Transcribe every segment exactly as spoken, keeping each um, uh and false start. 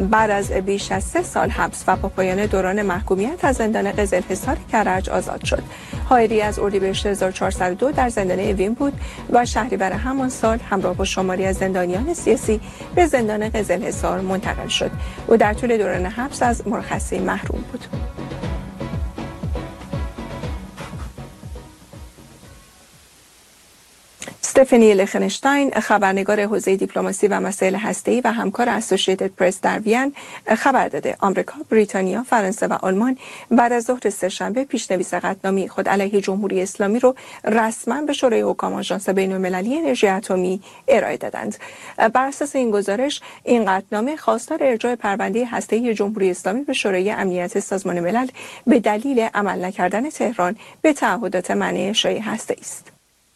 بعد از بیش از سه سال حبس و با پایان دوران محکومیت از زندان قزلحصار کرج آزاد شد. حائری از اردیبهشت هزار و چهارصد و دو در زندان اوین بود و شهریور همان سال همراه با شماری از زندانیان سیاسی به زندان قزلحصار منتقل شد. او در طول دوران حبس از مرخصی محروم بود. استفانی لیخنشتاین، خبرنگار حوزه دیپلماسی و مسائل هسته‌ای و همکار اسوسییتد پرس در وین، خبر داده آمریکا، بریتانیا، فرانسه و آلمان بعد از ظهر سه‌شنبه پیشنویس قطعنامه خود علیه جمهوری اسلامی را رسما به شورای حکام آژانس بین‌المللی انرژی اتمی ارائه دادند. بر اساس این گزارش، این قطعنامه خواستار ارجاع پرونده هسته‌ای جمهوری اسلامی به شورای امنیت سازمان ملل به دلیل عمل نکردن تهران به تعهدات منع اشاعه هسته‌ای است.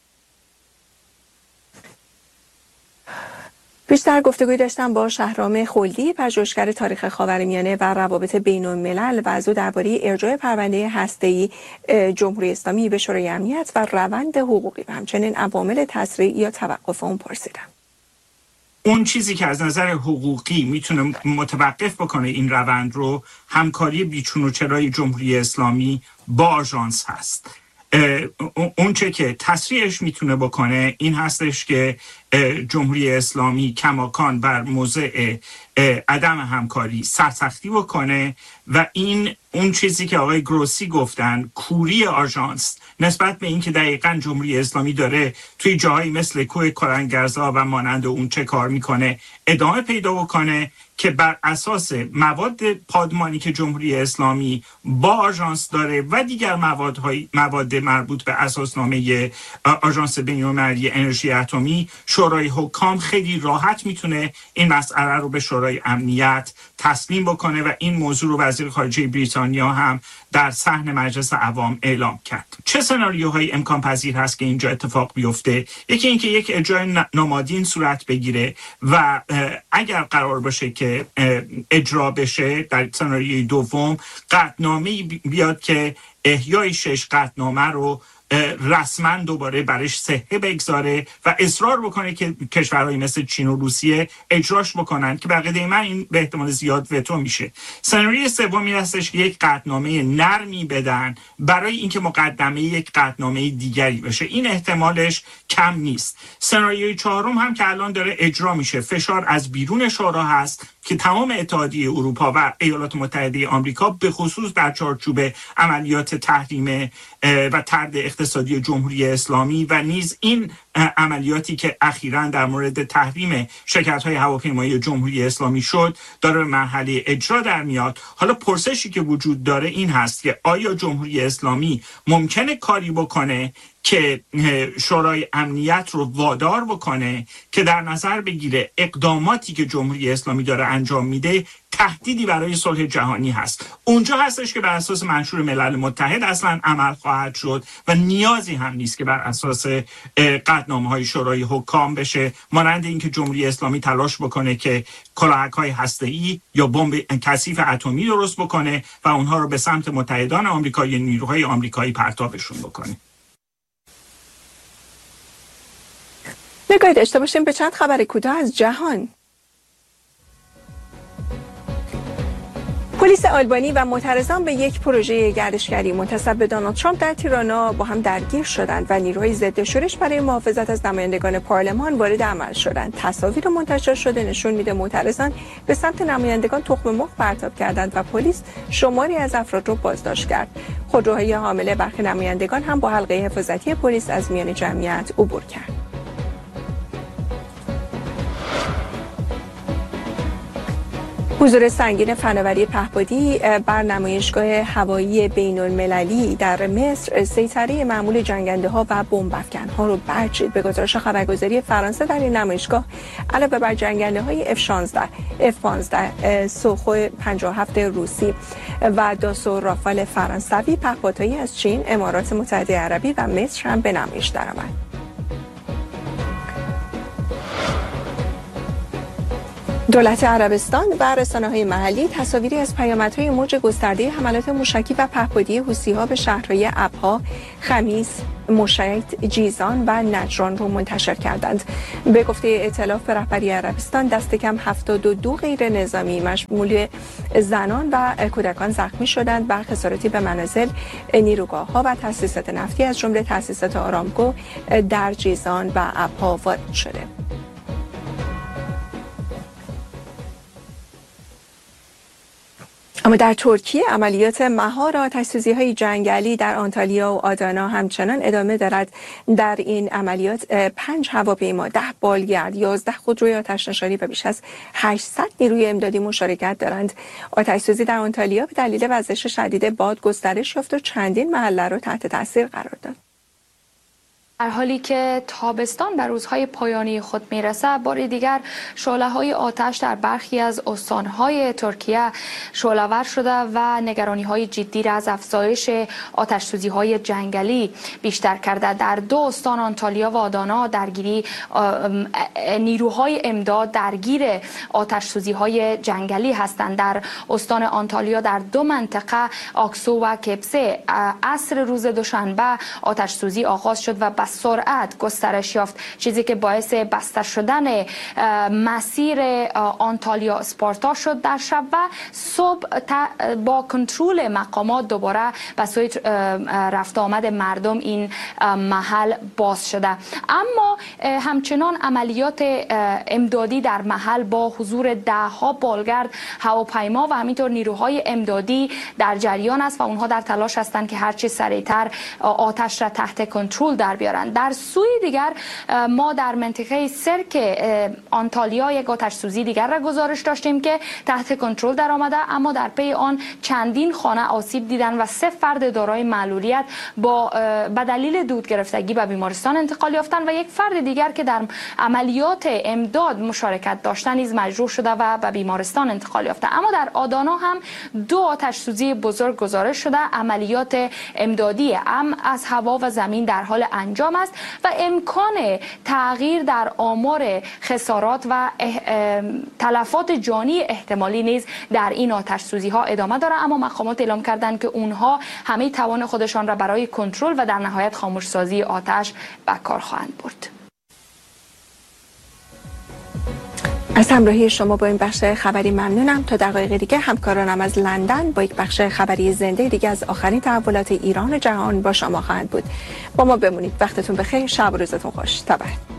بیشتر گفتگوی داشتم با شهرام خلدی، پژوهشگر تاریخ خاورمیانه و روابط بین‌الملل و از او درباره ارجاع پرونده هسته‌ای جمهوری اسلامی به شورای امنیت و روند حقوقی و همچنین عوامل تسریع یا توقف اون پرسیدم. اون چیزی که از نظر حقوقی میتونه متوقف بکنه این روند رو، همکاری بیچون و چرای جمهوری اسلامی با آژانس هست. اون چه که تسریعش میتونه بکنه این هستش که جمهوری اسلامی کماکان بر موضع عدم همکاری سرسختی بکنه و این اون چیزی که آقای گروسی گفتن، کوری آژانس نسبت به این که دقیقاً جمهوری اسلامی داره توی جاهایی مثل کوه کلنگرزا و مانند اون چه کار میکنه ادامه پیدا بکنه که بر اساس مواد پادمانی که جمهوری اسلامی با آژانس داره و دیگر موادهای مواد مربوط به اساسنامه آژانس بین‌المللی انرژی اتمی، شورای حکام خیلی راحت میتونه این مسئله رو به شورای امنیت تسلیم بکنه و این موضوع رو وزیر خارجه بریتانیا هم در صحن مجلس عوام اعلام کرد. چه سناریوهایی امکان پذیر هست که اینجا اتفاق بیفته؟ یکی اینکه یک اجرای نمادین صورت بگیره و اگر قرار باشه که اجرا بشه، در سناریوی دوم قطعنامه‌ای بیاد که احیای شش قطعنامه رو رسما دوباره برش صحه بگذاره و اصرار بکنه که کشورهای مثل چین و روسیه اجراش بکنن که بقیده من این به احتمال زیاد وتو میشه. سناریوی سومی هستش که یک قطعنامه نرمی بدن برای اینکه مقدمه یک قطعنامه دیگری بشه. این احتمالش کم نیست. سناریوی چهارم هم که الان داره اجرا میشه، فشار از بیرون شورا هست که تمام اتحادیه اروپا و ایالات متحده آمریکا به خصوص در چارچوب عملیات تحریم و طرد اقتصادی جمهوری اسلامی و نیز این عملیاتی که اخیراً در مورد تحریم شرکت‌های هواپیمایی جمهوری اسلامی شد داره به مرحله اجرا در میاد. حالا پرسشی که وجود داره این هست که آیا جمهوری اسلامی ممکنه کاری بکنه که شورای امنیت رو وادار بکنه که در نظر بگیره اقداماتی که جمهوری اسلامی داره انجام میده تهدیدی برای صلح جهانی هست. اونجا هستش که بر اساس منشور ملل متحد اصلا عمل خواهد شد و نیازی هم نیست که بر اساس قطعنامه‌های شورای حکام بشه، مانند اینکه جمهوری اسلامی تلاش بکنه که کلاهک‌های هسته‌ای یا بمب کثیف اتمی درست بکنه و اونها رو به سمت متحدان آمریکایی، نیروهای آمریکایی پرتابشون بکنه. نگاهی داشته باشیم به چند خبر کوتاه از جهان. پلیس آلبانی و معترضان به یک پروژه گردشگری منتسب به دونالد ترامپ در تیرانا با هم درگیر شدند و نیروهای ضد شورش برای محافظت از نمایندگان پارلمان وارد عمل شدند. تصاویر منتشر شده نشون میده معترضان به سمت نمایندگان تخم مرغ پرتاب کردند و پلیس شماری از افراد رو بازداشت کرد. خودروهای حامل برخی نمایندگان هم با حلقه حفاظتی پلیس از میان جمعیت عبور کرد. حضور سنگین فناوری پهپادی بر نمایشگاه هوایی بین المللی در مصر سیطره معمول جنگنده ها و بمب افکن ها رو برچید. به گزارش خبرگزاری فرانسه در این نمایشگاه علاوه بر جنگنده های اف شانزده، اف پانزده، سوخوی پنجاه و هفت روسی و داسو رافال فرانسوی، پهپادهایی از چین، امارات متحده عربی و مصر هم به نمایش درآمد. دولت عربستان و رسانه‌های محلی تصاویری از پیامدهای موج گسترده حملات موشکی و پهپادی حوثی‌ها به شهرهای ابها، خمیس، مشیط، جیزان و نجران رو منتشر کردند. به گفته ائتلاف رهبری عربستان دست کم هفتاد و دو غیر نظامی مشمول زنان و کودکان زخمی شدند و خساراتی به منازل، نیروگاه‌ها و تأسیسات نفتی از جمله تأسیسات آرامکو در جیزان و ابها وارد شده. اما در ترکیه عملیات مهار آتش‌سوزی‌های جنگلی در آنتالیا و آدانا همچنان ادامه دارد. در این عملیات پنج هواپیما، ده بالگرد، یازده خودروی آتش‌نشانی و بیش از هشتصد نیروی امدادی مشارکت دارند. آتش‌سوزی در آنتالیا به دلیل وزش شدید باد گسترش یافت و چندین محله را تحت تاثیر قرار داد. در حالی که تابستان به روزهای پایانی خود میرسه، بار دیگر شعله‌های آتش در برخی از استانهای ترکیه شعله‌ور شده و نگرانی‌های جدی را از افزایش آتش‌سوزی‌های جنگلی بیشتر کرده. در دو استان آنتالیا و آدانا درگیری نیروهای امداد درگیر آتش‌سوزی‌های جنگلی هستند. در استان آنتالیا در دو منطقه آکسو و کپسه عصر روز دوشنبه آتش‌سوزی آغاز شد و سرعت گسترش یافت، چیزی که باعث بسته شدن مسیر آنتالیا اسپارتا شد در شب و صبح با کنترل مقامات دوباره به سوی رفت آمد مردم این محل باز شده. اما همچنان عملیات امدادی در محل با حضور ده ها بالگرد، هواپیما و همینطور نیروهای امدادی در جریان است و اونها در تلاش هستند که هرچی سریعتر آتش را تحت کنترل در بیارند. در سوی دیگر ما در منطقه سرک آنتالیا یک آتش سوزی دیگر را گزارش داشتیم که تحت کنترل در آمده، اما در پی آن چندین خانه آسیب دیدن و سه فرد دارای معلولیت با به دلیل دود گرفتگی به بیمارستان انتقال یافتند و یک فرد دیگر که در عملیات امداد مشارکت داشتن نیز مجروح شده و به بیمارستان انتقال یافته. اما در آدانا هم دو آتش سوزی بزرگ گزارش شده. عملیات امدادی هم از هوا و زمین در حال انجام است و امکان تغییر در آمار خسارات و تلفات جانی احتمالی نیز در این آتش سوزی ها ادامه داره، اما مقامات اعلام کردند که اونها همه توان خودشان را برای کنترل و در نهایت خاموش سازی آتش به کار خواهند برد. از همراهی شما با این بخش خبری ممنونم. تا دقایق دیگه همکارانم از لندن با یک بخش خبری زنده دیگه از آخرین تحولات ایران و جهان با شما خواهند بود. با ما بمونید. وقتتون بخیر. شب و روزتون خوش. تا بعد.